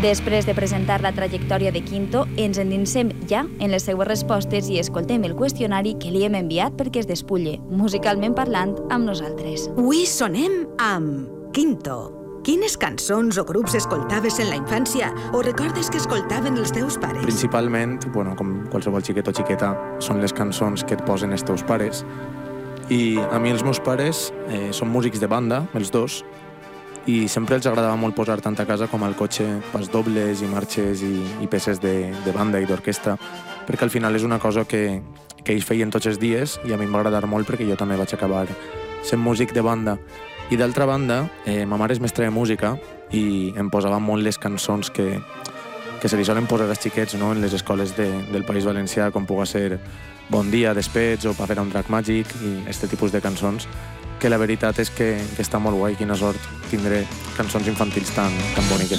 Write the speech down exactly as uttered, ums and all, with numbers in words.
Després de presentar la trajectòria de Quinto, ens endinsem ja en les seues respostes i escoltem el qüestionari que li hem enviat perquè es despulle, musicalment parlant, amb nosaltres. Avui sonem amb Quinto. Quines cançons o grups escoltaves en la infància o recordes que escoltaven els teus pares? Principalment, bueno, com qualsevol xiquet o xiqueta, són les cançons que et posen els teus pares. I a mi els meus pares eh, són músics de banda, els dos, i sempre els agradava molt posar tant a casa com al cotxe pas dobles i marxes i, i peces de, de banda i d'orquestra, perquè al final és una cosa que, que ells feien tots els dies i a mi em va agradar molt perquè jo també vaig acabar sent músic de banda. I d'altra banda, eh, ma mare és mestra de música i em posava molt les cançons que, que se li solen posar als xiquets, no?, en les escoles de, del País Valencià, com pugui ser Bon dia, Despets o Pa fer un drac màgic i aquest tipus de cançons, que la veritat és que, que està molt guai. Quina sort tindré cançons infantils tan, tan boniques.